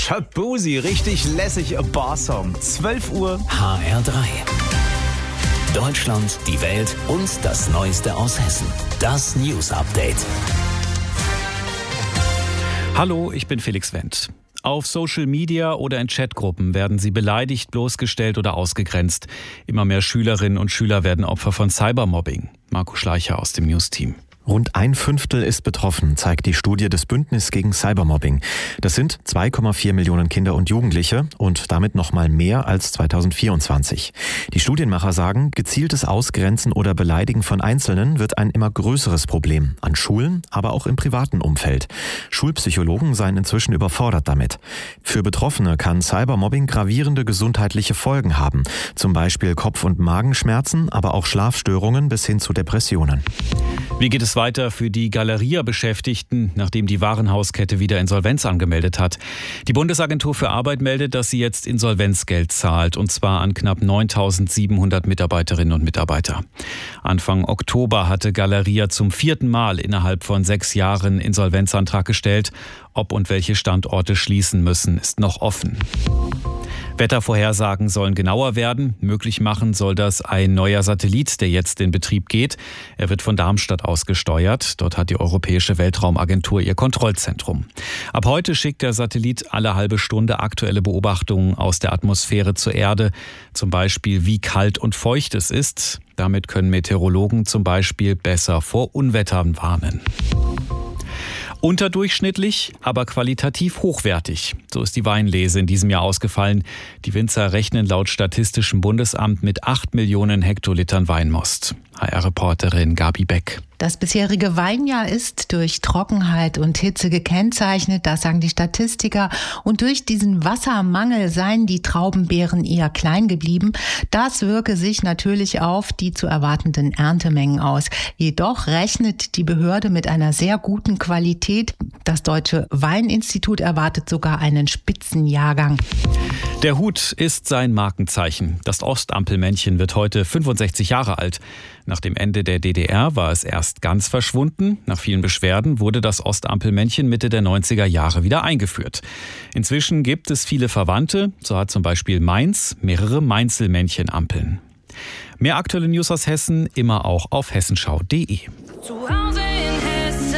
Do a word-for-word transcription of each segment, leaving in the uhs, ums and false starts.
Shabuzi, richtig lässig Bar-Song. zwölf Uhr. H R drei. Deutschland, die Welt und das Neueste aus Hessen. Das News Update. Hallo, ich bin Felix Wendt. Auf Social Media oder in Chatgruppen werden sie beleidigt, bloßgestellt oder ausgegrenzt. Immer mehr Schülerinnen und Schüler werden Opfer von Cybermobbing. Marco Schleicher aus dem News-Team. Rund ein Fünftel ist betroffen, zeigt die Studie des Bündnis gegen Cybermobbing. Das sind zwei Komma vier Millionen Kinder und Jugendliche und damit noch mal mehr als zweitausendvierundzwanzig. Die Studienmacher sagen, gezieltes Ausgrenzen oder Beleidigen von Einzelnen wird ein immer größeres Problem. An Schulen, aber auch im privaten Umfeld. Schulpsychologen seien inzwischen überfordert damit. Für Betroffene kann Cybermobbing gravierende gesundheitliche Folgen haben. Zum Beispiel Kopf- und Magenschmerzen, aber auch Schlafstörungen bis hin zu Depressionen. Wie geht es weiter für die Galeria-Beschäftigten, nachdem die Warenhauskette wieder Insolvenz angemeldet hat? Die Bundesagentur für Arbeit meldet, dass sie jetzt Insolvenzgeld zahlt, und zwar an knapp neuntausendsiebenhundert Mitarbeiterinnen und Mitarbeiter. Anfang Oktober hatte Galeria zum vierten Mal innerhalb von sechs Jahren Insolvenzantrag gestellt. Ob und welche Standorte schließen müssen, ist noch offen. Wettervorhersagen sollen genauer werden. Möglich machen soll das ein neuer Satellit, der jetzt in Betrieb geht. Er wird von Darmstadt aus gesteuert. Dort hat die Europäische Weltraumagentur ihr Kontrollzentrum. Ab heute schickt der Satellit alle halbe Stunde aktuelle Beobachtungen aus der Atmosphäre zur Erde. Zum Beispiel, wie kalt und feucht es ist. Damit können Meteorologen zum Beispiel besser vor Unwettern warnen. Unterdurchschnittlich, aber qualitativ hochwertig. So ist die Weinlese in diesem Jahr ausgefallen. Die Winzer rechnen laut Statistischem Bundesamt mit acht Millionen Hektolitern Weinmost. H R-Reporterin Gabi Beck. Das bisherige Weinjahr ist durch Trockenheit und Hitze gekennzeichnet, das sagen die Statistiker. Und durch diesen Wassermangel seien die Traubenbeeren eher klein geblieben. Das wirke sich natürlich auf die zu erwartenden Erntemengen aus. Jedoch rechnet die Behörde mit einer sehr guten Qualität. Das Deutsche Weininstitut erwartet sogar einen Spitzenjahrgang. Der Hut ist sein Markenzeichen. Das Ostampelmännchen wird heute fünfundsechzig Jahre alt. Nach dem Ende der D D R war es erst ganz verschwunden. Nach vielen Beschwerden wurde das Ostampelmännchen Mitte der neunziger Jahre wieder eingeführt. Inzwischen gibt es viele Verwandte. So hat zum Beispiel Mainz mehrere Mainzelmännchenampeln. Mehr aktuelle News aus Hessen immer auch auf hessenschau punkt de. Zu Hause in Hessen.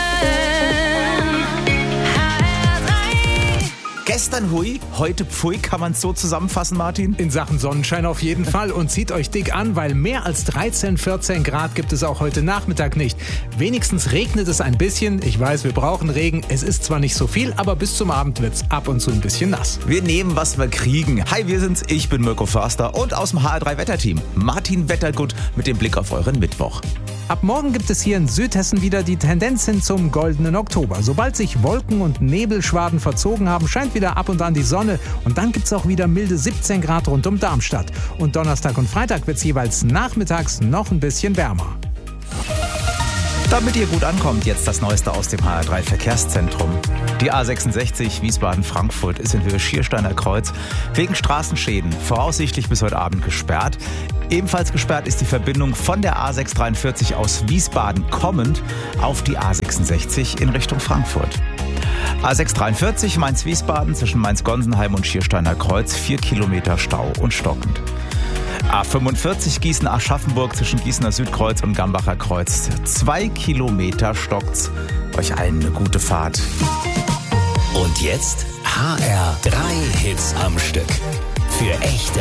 Gestern hui, heute pfui, kann man es so zusammenfassen, Martin? In Sachen Sonnenschein auf jeden Fall, und zieht euch dick an, weil mehr als dreizehn, vierzehn Grad gibt es auch heute Nachmittag nicht. Wenigstens regnet es ein bisschen. Ich weiß, wir brauchen Regen. Es ist zwar nicht so viel, aber bis zum Abend wird es ab und zu ein bisschen nass. Wir nehmen, was wir kriegen. Hi, wir sind's. Ich bin Mirko Förster und aus dem H R drei Wetterteam Martin Wettergut mit dem Blick auf euren Mittwoch. Ab morgen gibt es hier in Südhessen wieder die Tendenz hin zum goldenen Oktober. Sobald sich Wolken und Nebelschwaden verzogen haben, scheint wieder ab und an die Sonne. Und dann gibt es auch wieder milde siebzehn Grad rund um Darmstadt. Und Donnerstag und Freitag wird es jeweils nachmittags noch ein bisschen wärmer. Damit ihr gut ankommt, jetzt das Neueste aus dem H R drei Verkehrszentrum. Die A sechsundsechzig Wiesbaden-Frankfurt ist in Höhe Schiersteiner Kreuz wegen Straßenschäden voraussichtlich bis heute Abend gesperrt. Ebenfalls gesperrt ist die Verbindung von der A sechshundertdreiundvierzig aus Wiesbaden kommend auf die A sechsundsechzig in Richtung Frankfurt. A sechshundertdreiundvierzig Mainz-Wiesbaden zwischen Mainz-Gonsenheim und Schiersteiner Kreuz, vier Kilometer Stau und stockend. A fünfundvierzig Gießen-Aschaffenburg zwischen Gießener Südkreuz und Gambacher Kreuz, zwei Kilometer stockt's. Euch allen eine gute Fahrt. Und jetzt H R drei Hits am Stück. Für echte